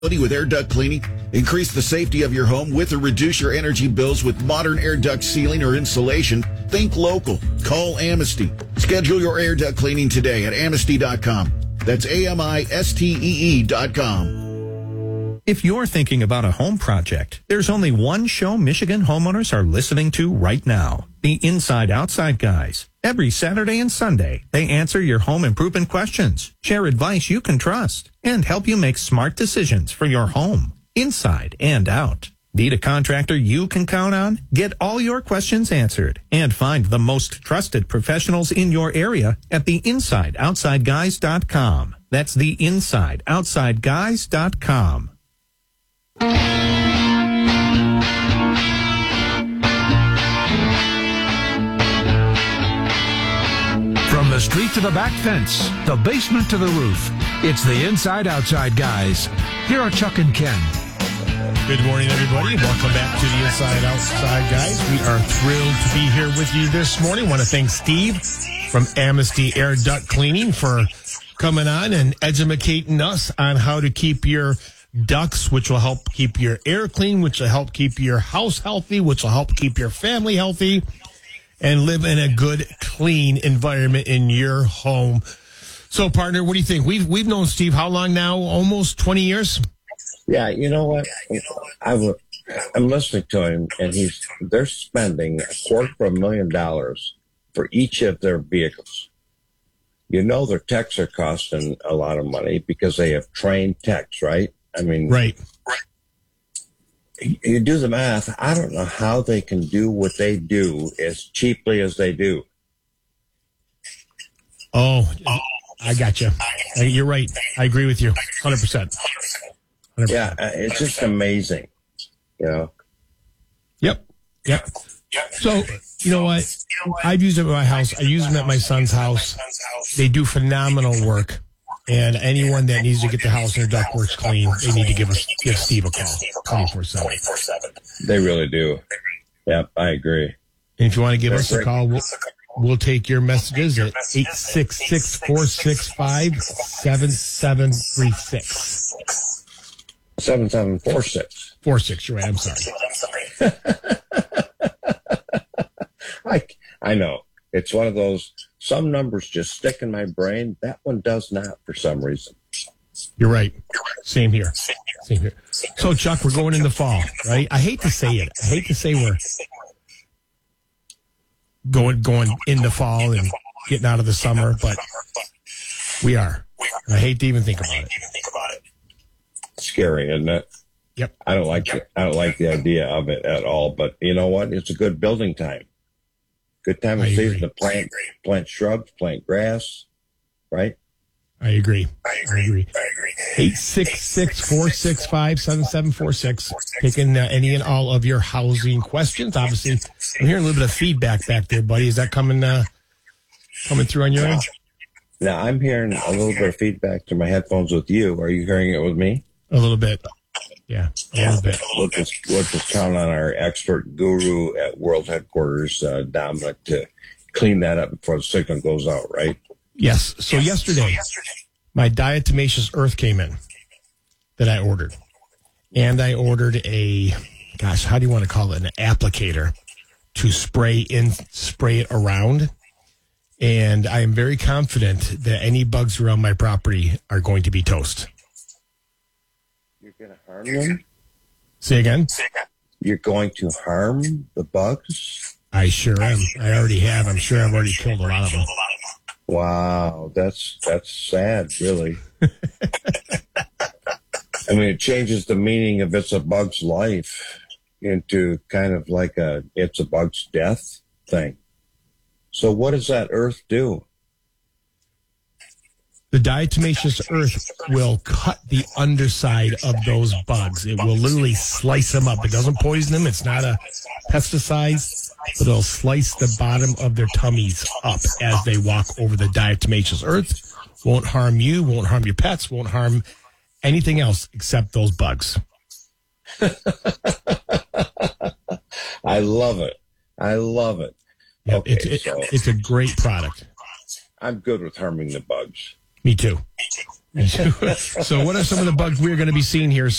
with air duct cleaning. Increase the safety of your home with or reduce your energy bills with modern air duct sealing or insulation. Think local. Call Amnesty. Schedule your air duct cleaning today at amnesty.com. That's AMISTEE.com. If you're thinking about a home project, there's only one show Michigan homeowners are listening to right now. The Inside Outside Guys. Every Saturday and Sunday, they answer your home improvement questions, share advice you can trust, and help you make smart decisions for your home, inside and out. Need a contractor you can count on? Get all your questions answered and find the most trusted professionals in your area at theinsideoutsideguys.com. That's theinsideoutsideguys.com. From the street to the back fence, the basement to the roof, it's the Inside Outside Guys. Here are Chuck and Ken. Good morning, everybody. Welcome back to the Inside Outside Guys. We are thrilled to be here with you this morning. I want to thank Steve from Amnesty Air Duct Cleaning for coming on and educating us on how to keep your ducts, which will help keep your air clean, which will help keep your house healthy, which will help keep your family healthy, and live in a good, clean environment in your home. So, partner, what do you think? We've known Steve how long now? Almost 20 years? Yeah, you know what? I'm listening to him, and they're spending $250,000 for each of their vehicles. You know their techs are costing a lot of money because they have trained techs, right? I mean, right. You do the math. I don't know how they can do what they do as cheaply as they do. Oh, I got you. You're right. I agree with you 100%. 100%. Yeah, it's just amazing, you know. Yep. So, you know what? I've used them at my house. I use them at my son's house. They do phenomenal work. And anyone that needs to get the house and their ductworks clean, they need to give Steve a call 24/7. They really do. Yep, I agree. And if you want to give us a call, we'll take your messages at 866-465-7736. 7746. 46, you're right. I'm sorry. I know. It's one of those, some numbers just stick in my brain. That one does not for some reason. You're right. Same here. So, Chuck, we're going in the fall, right? I hate to say it. I hate to say we're going in the fall and getting out of the summer, but we are. And I hate to even think about it. Scary, isn't it? Yep. I don't like the idea of it at all, but you know what? It's a good building time. Good time of season to plant shrubs, plant grass, right? I agree. 866-465-7746. Taking any and all of your housing questions. Obviously, I'm hearing a little bit of feedback back there, buddy. Is that coming through on your end? Now, I'm hearing a little bit of feedback through my headphones with you. Are you hearing it with me? A little bit. Yeah, a little bit. We'll just count on our expert guru at World Headquarters, Dominic, to clean that up before the signal goes out, right? Yes. So yesterday, my diatomaceous earth came in that I ordered. And I ordered how do you want to call it? An applicator to spray it around. And I am very confident that any bugs around my property are going to be toast. You're going to harm them? Say again? You're going to harm the bugs? I sure am. I already have. I'm sure I've already killed a lot of them. Wow, that's sad, really. I mean, it changes the meaning of it's a bug's life into kind of like it's a bug's death thing. So what does that earth do? The diatomaceous earth will cut the underside of those bugs. It will literally slice them up. It doesn't poison them. It's not a pesticide, but it'll slice the bottom of their tummies up as they walk over the diatomaceous earth. Won't harm you, won't harm your pets, won't harm anything else except those bugs. I love it. Yep, Okay, it's a great product. I'm good with harming the bugs. Me too. So what are some of the bugs we're going to be seeing here